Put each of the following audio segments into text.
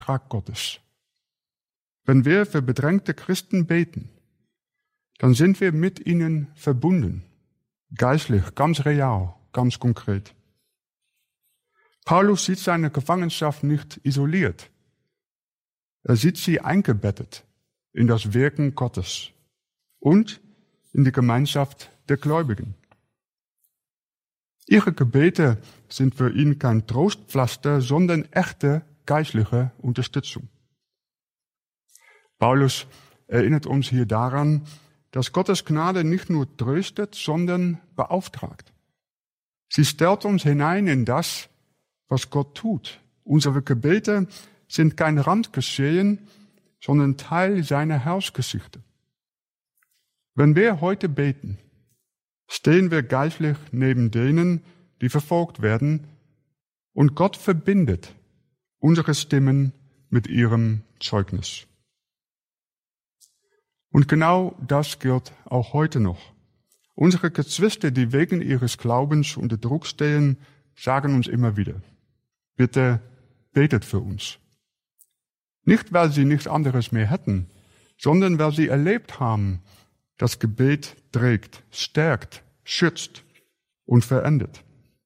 Auftrag Gottes. Wenn wir für bedrängte Christen beten, dann sind wir mit ihnen verbunden, geistlich, ganz real, ganz konkret. Paulus sieht seine Gefangenschaft nicht isoliert. Er sieht sie eingebettet in das Wirken Gottes und in die Gemeinschaft der Gläubigen. Ihre Gebete sind für ihn kein Trostpflaster, sondern echte geistliche Unterstützung. Paulus erinnert uns hier daran, dass Gottes Gnade nicht nur tröstet, sondern beauftragt. Sie stellt uns hinein in das, was Gott tut. Unsere Gebete sind kein Randgeschehen, sondern Teil seiner Heilsgeschichte. Wenn wir heute beten, stehen wir geistlich neben denen, die verfolgt werden, und Gott verbindet unsere Stimmen mit ihrem Zeugnis. Und genau das gilt auch heute noch. Unsere Geschwister, die wegen ihres Glaubens unter Druck stehen, sagen uns immer wieder: Bitte betet für uns. Nicht, weil sie nichts anderes mehr hätten, sondern weil sie erlebt haben, dass Gebet trägt, stärkt, schützt und verändert.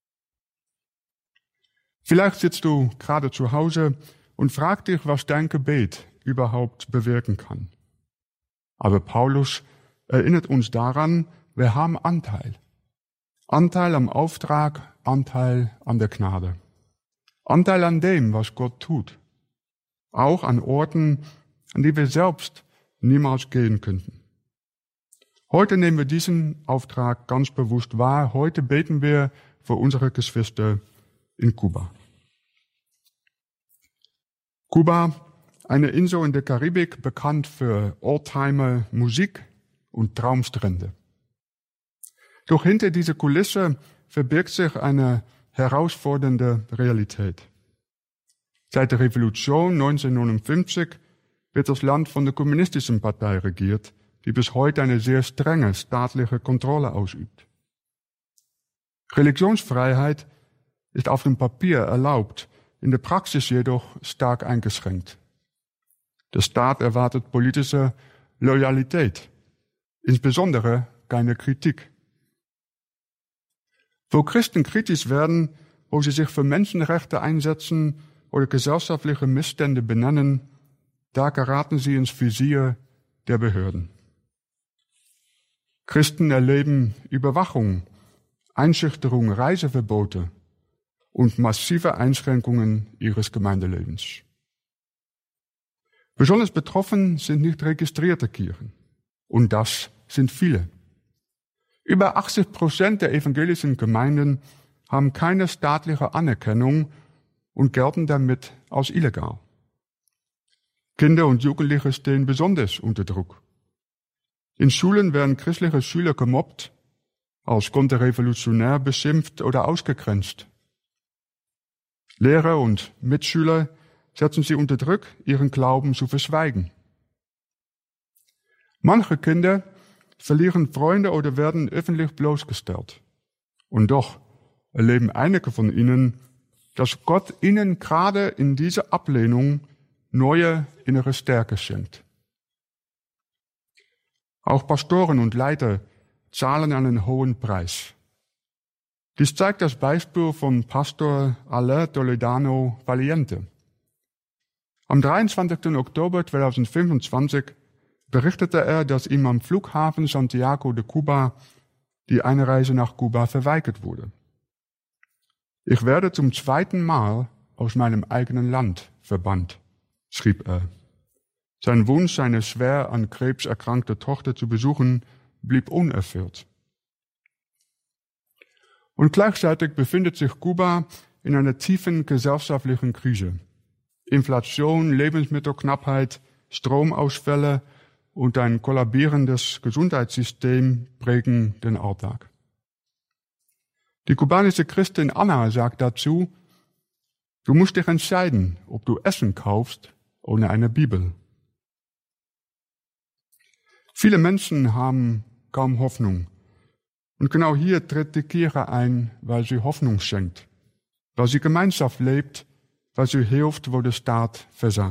Vielleicht sitzt du gerade zu Hause und fragst dich, was dein Gebet überhaupt bewirken kann. Aber Paulus erinnert uns daran, wir haben Anteil. Anteil am Auftrag, Anteil an der Gnade. Anteil an dem, was Gott tut. Auch an Orten, an die wir selbst niemals gehen könnten. Heute nehmen wir diesen Auftrag ganz bewusst wahr. Heute beten wir für unsere Geschwister in Kuba. Kuba, eine Insel in der Karibik, bekannt für Oldtimer Musik und Traumstrände. Doch hinter dieser Kulisse verbirgt sich eine herausfordernde Realität. Seit der Revolution 1959 wird das Land von der Kommunistischen Partei regiert, die bis heute eine sehr strenge staatliche Kontrolle ausübt. Religionsfreiheit ist auf dem Papier erlaubt, in der Praxis jedoch stark eingeschränkt. Der Staat erwartet politische Loyalität, insbesondere keine Kritik. Wo Christen kritisch werden, wo sie sich für Menschenrechte einsetzen oder gesellschaftliche Missstände benennen, da geraten sie ins Visier der Behörden. Christen erleben Überwachung, Einschüchterung, Reiseverbote und massive Einschränkungen ihres Gemeindelebens. Besonders betroffen sind nicht registrierte Kirchen. Und das sind viele. Über 80% der evangelischen Gemeinden haben keine staatliche Anerkennung und gelten damit als illegal. Kinder und Jugendliche stehen besonders unter Druck. In Schulen werden christliche Schüler gemobbt, als konterrevolutionär beschimpft oder ausgegrenzt. Lehrer und Mitschüler setzen sie unter Druck, ihren Glauben zu verschweigen. Manche Kinder verlieren Freunde oder werden öffentlich bloßgestellt. Und doch erleben einige von ihnen, dass Gott ihnen gerade in dieser Ablehnung neue innere Stärke schenkt. Auch Pastoren und Leiter zahlen einen hohen Preis. Dies zeigt das Beispiel von Pastor Alain Toledano Valiente. Am 23. Oktober 2025 berichtete er, dass ihm am Flughafen Santiago de Cuba die Einreise nach Kuba verweigert wurde. Ich werde zum 2. Mal aus meinem eigenen Land verbannt, schrieb er. Sein Wunsch, seine schwer an Krebs erkrankte Tochter zu besuchen, blieb unerfüllt. Und gleichzeitig befindet sich Kuba in einer tiefen gesellschaftlichen Krise. Inflation, Lebensmittelknappheit, Stromausfälle und ein kollabierendes Gesundheitssystem prägen den Alltag. Die kubanische Christin Anna sagt dazu: Du musst dich entscheiden, ob du Essen kaufst ohne eine Bibel. Viele Menschen haben kaum Hoffnung. Und genau hier tritt die Kirche ein, weil sie Hoffnung schenkt, weil sie Gemeinschaft lebt, weil sie hilft, wo der Staat versagt.